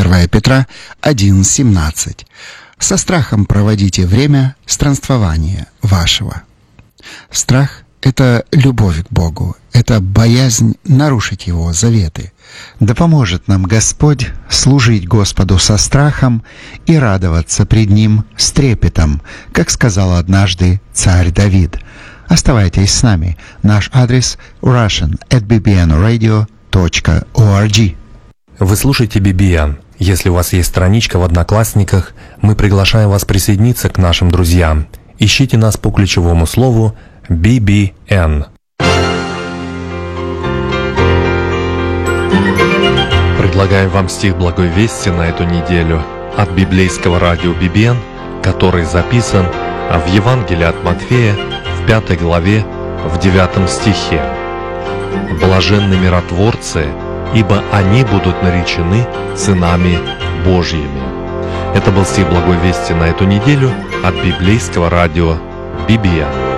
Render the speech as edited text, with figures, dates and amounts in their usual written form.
1 Петра 1:17. Со страхом проводите время странствования вашего. Страх — это любовь к Богу, это боязнь нарушить Его заветы. Да поможет нам Господь служить Господу со страхом и радоваться пред Ним с трепетом, как сказал однажды царь Давид. Оставайтесь с нами. Наш адрес russian@bbnradio.org. Вы слушаете BBN. Если у вас есть страничка в Одноклассниках, мы приглашаем вас присоединиться к нашим друзьям. Ищите нас по ключевому слову BBN. Предлагаем вам стих Благой Вести на эту неделю от библейского радио BBN, который записан в Евангелии от Матфея в 5 главе в 9 стихе. «Блаженны миротворцы, ибо они будут наречены сынами Божьими». Это был стих Благой Вести на эту неделю от библейского радио BBN.